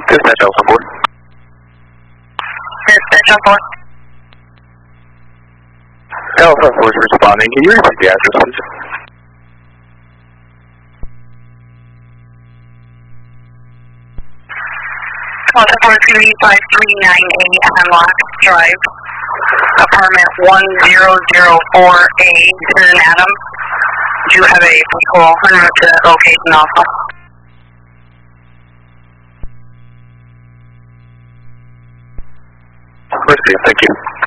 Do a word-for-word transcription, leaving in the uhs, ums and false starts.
Dispatch Alpha four. Dispatch Alpha four. Alpha four is responding. Can you repeat the address, please? Alpha four three five three nine eight Hemlock Drive, apartment one zero zero four A here in Adams. Do you have a vehicle en route to the location also? Received, thank you.